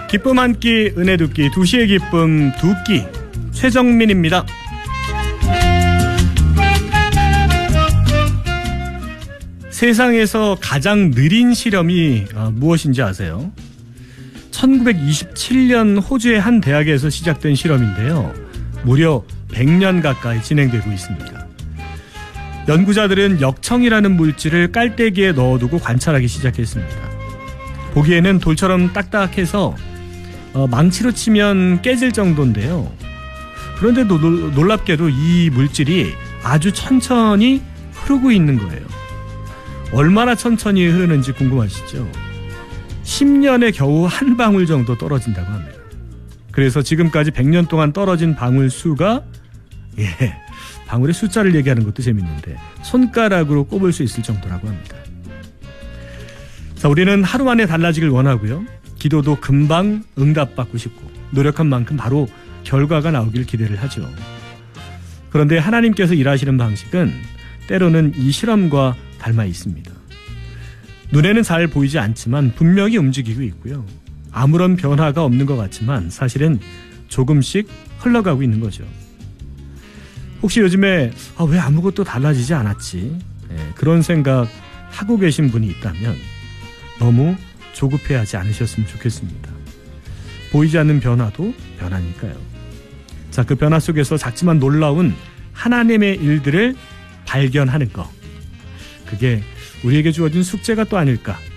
기쁨 한 끼, 은혜 두 끼, 2시의 기쁨 두 끼. 최정민입니다. 세상에서 가장 느린 실험이 무엇인지 아세요? 1927년 호주의 한 대학에서 시작된 실험인데요. 무려 100년 가까이 진행되고 있습니다. 연구자들은 역청이라는 물질을 깔때기에 넣어두고 관찰하기 시작했습니다. 보기에는 돌처럼 딱딱해서 망치로 치면 깨질 정도인데요. 그런데 놀랍게도 이 물질이 아주 천천히 흐르고 있는 거예요. 얼마나 천천히 흐르는지 궁금하시죠? 10년에 겨우 한 방울 정도 떨어진다고 합니다. 그래서 지금까지 100년 동안 떨어진 방울 수가 방울의 숫자를 얘기하는 것도 재밌는데 손가락으로 꼽을 수 있을 정도라고 합니다. 자, 우리는 하루 만에 달라지길 원하고요. 기도도 금방 응답받고 싶고 노력한 만큼 바로 결과가 나오길 기대를 하죠. 그런데 하나님께서 일하시는 방식은 때로는 이 실험과 닮아 있습니다. 눈에는 잘 보이지 않지만 분명히 움직이고 있고요. 아무런 변화가 없는 것 같지만 사실은 조금씩 흘러가고 있는 거죠. 혹시 요즘에 왜 아무것도 달라지지 않았지? 그런 생각 하고 계신 분이 있다면 너무 조급해하지 않으셨으면 좋겠습니다. 보이지 않는 변화도 변화니까요. 자, 그 변화 속에서 작지만 놀라운 하나님의 일들을 발견하는 것. 그게 우리에게 주어진 숙제가 또 아닐까